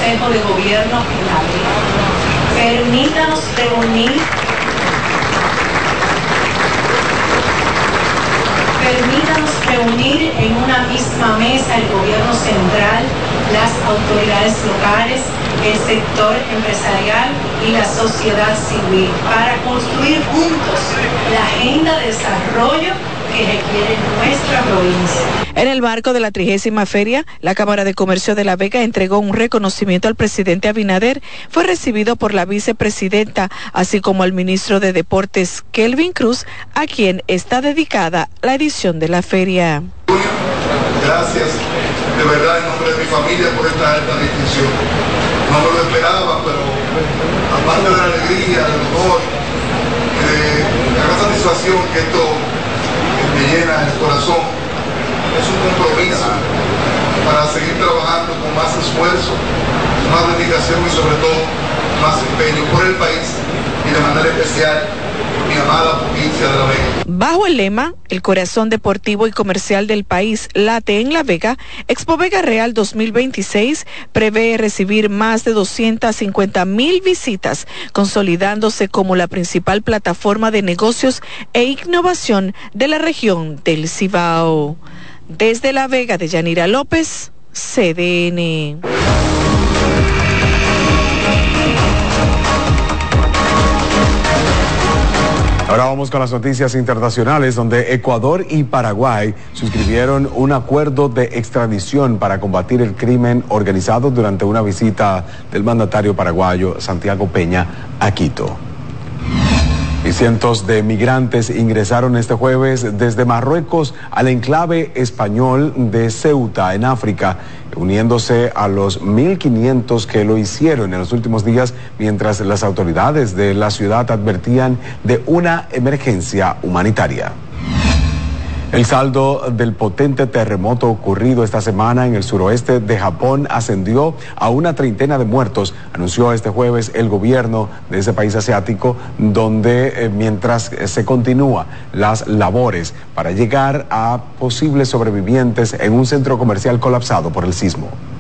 Consejo de Gobierno en La Vega. Permítanos reunir en una misma mesa el gobierno central, las autoridades locales, el sector empresarial y la sociedad civil para construir juntos la agenda de desarrollo que requiere nuestra provincia. En el marco de la 30ª feria, la Cámara de Comercio de La Vega entregó un reconocimiento al presidente Abinader. Fue recibido por la vicepresidenta, así como al ministro de Deportes, Kelvin Cruz, a quien está dedicada la edición de la feria. Gracias, de verdad, en nombre de mi familia por esta alta distinción. No me lo esperaba, pero aparte de la alegría, del honor, de la gran satisfacción que esto me llena el corazón, es un compromiso para seguir trabajando con más esfuerzo, más dedicación y sobre todo más empeño por el país y de manera especial mi amada provincia de La Vega. Bajo el lema El corazón deportivo y comercial del país late en La Vega, Expo Vega Real 2026 prevé recibir más de 250,000 visitas, consolidándose como la principal plataforma de negocios e innovación de la región del Cibao. Desde La Vega, de Yanira López, CDN. Ahora vamos con las noticias internacionales, donde Ecuador y Paraguay suscribieron un acuerdo de extradición para combatir el crimen organizado durante una visita del mandatario paraguayo Santiago Peña a Quito. Y cientos de migrantes ingresaron este jueves desde Marruecos al enclave español de Ceuta, en África, uniéndose a los 1.500 que lo hicieron en los últimos días, mientras las autoridades de la ciudad advertían de una emergencia humanitaria. El saldo del potente terremoto ocurrido esta semana en el suroeste de Japón ascendió a una treintena de muertos, anunció este jueves el gobierno de ese país asiático, donde mientras se continúan las labores para llegar a posibles sobrevivientes en un centro comercial colapsado por el sismo.